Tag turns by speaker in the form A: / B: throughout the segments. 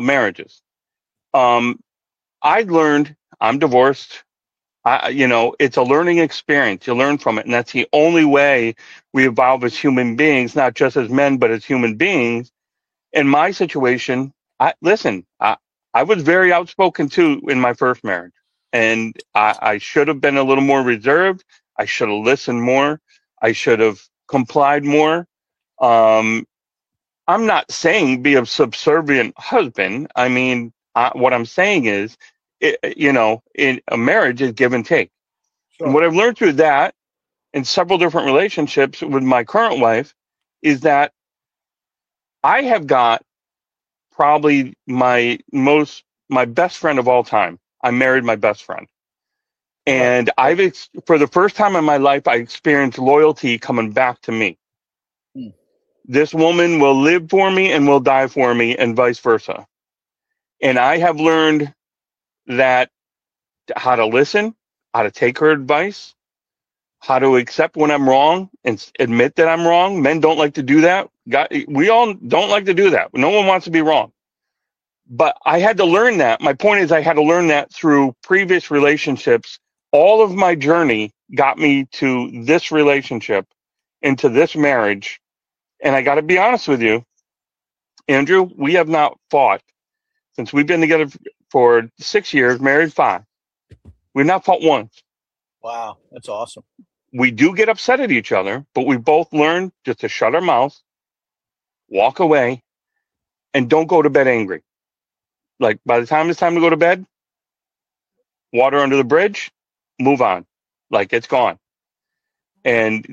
A: marriages. Um, I learned I'm divorced. It's a learning experience. You learn from it, and that's the only way we evolve as human beings, not just as men, but as human beings. In my situation, I was very outspoken too in my first marriage, and I should have been a little more reserved. I should have listened more. I should have complied more. Um, I'm not saying be a subservient husband. I mean, what I'm saying is, in a marriage is give and take. And
B: Sure.
A: what I've learned through that in several different relationships with my current wife is that I have got probably my best friend of all time. I married my best friend.
B: Right.
A: And for the first time in my life, I experienced loyalty coming back to me.
B: Hmm.
A: This woman will live for me and will die for me, and vice versa. And I have learned that how to listen, how to take her advice, how to accept when I'm wrong and admit that I'm wrong. Men don't like to do that. We all don't like to do that. No one wants to be wrong. But I had to learn that. My point is, I had to learn that through previous relationships. All of my journey got me to this relationship, into this marriage. And I got to be honest with you, Andrew, we have not fought since we've been together for 6 years, married 5. We've not fought once.
B: Wow, that's awesome.
A: We do get upset at each other, but we both learn just to shut our mouths, walk away, and don't go to bed angry. Like, by the time it's time to go to bed, water under the bridge, move on. Like, it's gone. And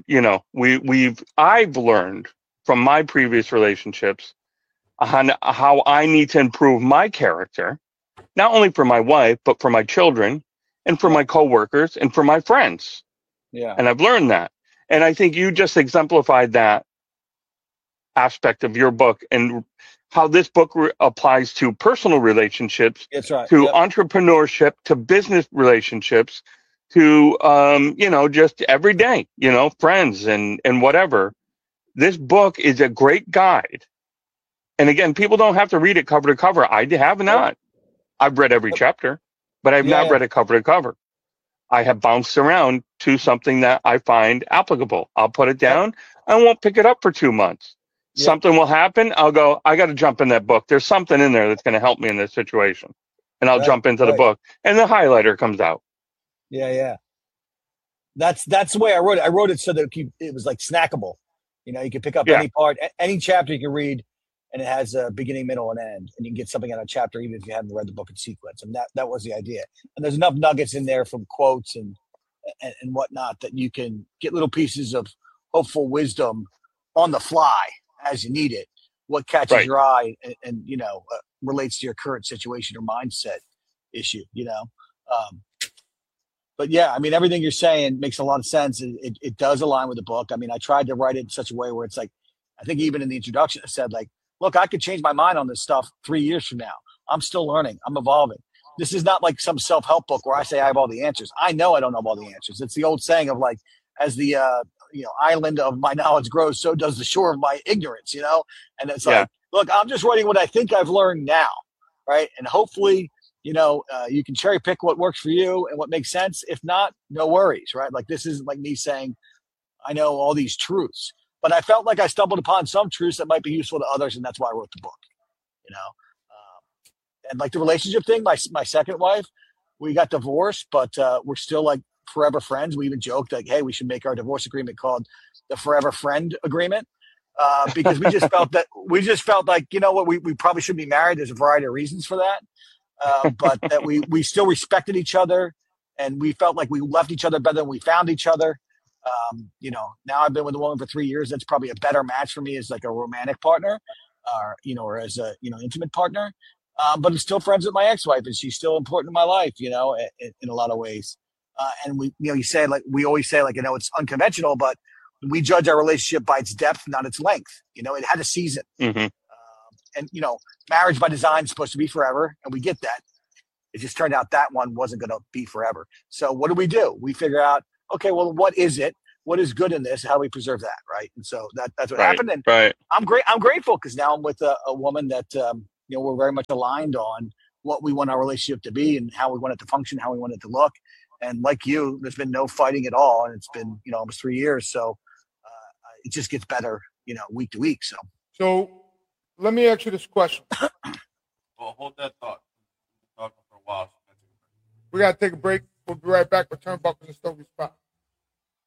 A: I've learned from my previous relationships how I need to improve my character, not only for my wife, but for my children and for my coworkers and for my friends.
B: Yeah.
A: And I've learned that. And I think you just exemplified that aspect of your book and how this book applies to personal relationships,
B: That's right.
A: to
B: Yep.
A: entrepreneurship, to business relationships, to, just every day, friends and whatever. This book is a great guide. And again, people don't have to read it cover to cover. I have not. I've read every chapter, but I've
B: Yeah,
A: not
B: yeah.
A: read it cover to cover. I have bounced around to something that I find applicable. I'll put it
B: Yep.
A: down. I won't pick it up for 2 months.
B: Yep.
A: Something will happen. I'll go, I got to jump in that book. There's something in there that's going to help me in this situation. And I'll
B: Right.
A: jump into the
B: Right.
A: book and the highlighter comes out.
B: Yeah, yeah. That's the way I wrote it. I wrote it so that it was like snackable. You could pick up
A: Yeah.
B: any part, any chapter you can read, and it has a beginning, middle, and end, and you can get something out of a chapter even if you haven't read the book in sequence. And that was the idea. And there's enough nuggets in there from quotes and whatnot that you can get little pieces of hopeful wisdom on the fly as you need it. What catches
A: Right.
B: your eye and relates to your current situation or mindset issue. But yeah, I mean, everything you're saying makes a lot of sense. It does align with the book. I mean, I tried to write it in such a way where it's like, I think even in the introduction, I said like, look, I could change my mind on this stuff 3 years from now. I'm still learning. I'm evolving. This is not like some self-help book where I say I have all the answers. I know I don't have all the answers. It's the old saying of like, as the island of my knowledge grows, so does the shore of my ignorance. And it's
A: Yeah.
B: like, look, I'm just writing what I think I've learned now, right? And hopefully, you can cherry pick what works for you and what makes sense. If not, no worries, right? Like this isn't like me saying I know all these truths, but I felt like I stumbled upon some truths that might be useful to others, and that's why I wrote the book. You know, and like the relationship thing, my second wife, we got divorced, but we're still like forever friends. We even joked like, hey, we should make our divorce agreement called the Forever Friend Agreement. Because we just felt like, you know what, we probably shouldn't be married. There's a variety of reasons for that. But that we still respected each other and we felt like we left each other better than we found each other. Now I've been with a woman for 3 years. That's probably a better match for me as like a romantic partner, or as a, intimate partner. But I'm still friends with my ex-wife and she's still important in my life, in a lot of ways. And we always say like, it's unconventional, but we judge our relationship by its depth, not its length. It had a season.
A: Mm-hmm.
B: And marriage by design is supposed to be forever, and we get that. It just turned out that one wasn't going to be forever. So what do? We figure out, okay, well, what is it? What is good in this? How do we preserve that, right? And so that's what happened. And
A: Right.
B: I'm grateful because now I'm with a woman that we're very much aligned on what we want our relationship to be and how we want it to function, how we want it to look. And like you, there's been no fighting at all, and it's been almost 3 years. So it just gets better, week to week.
C: So let me ask you this question.
D: Well, hold that thought. We've been talking for a while.
C: We got to take a break. We'll be right back with Turnbuckles and Stogie Spot.